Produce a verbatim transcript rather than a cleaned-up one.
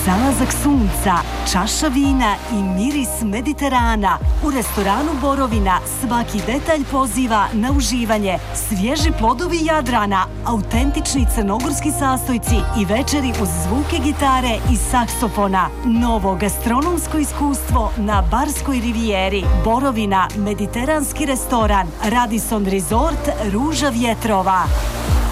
Zalazak sunca, čaša vina i miris Mediterana. U restoranu Borovina svaki detalj poziva na uživanje. Svježi plodovi Jadrana, autentični crnogorski sastojci i večeri uz zvuke gitare i saksofona. Novo gastronomsko iskustvo na Barskoj rivijeri. Borovina, mediteranski restoran, Radisson Resort, Ruža vjetrova.